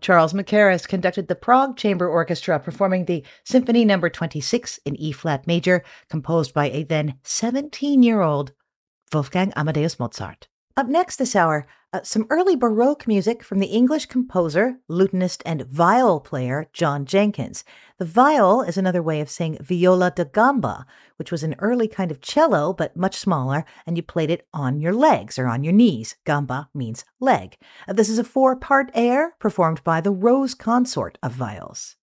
Charles Mackerras conducted the Prague Chamber Orchestra performing the Symphony No. 26 in E-flat major, composed by a then 17-year-old Wolfgang Amadeus Mozart. Up next this hour, some early Baroque music from the English composer, lutenist, and viol player John Jenkins. The viol is another way of saying viola da gamba, which was an early kind of cello, but much smaller, and you played it on your legs or on your knees. Gamba means leg. This is a 4-part air performed by the Rose Consort of Viols.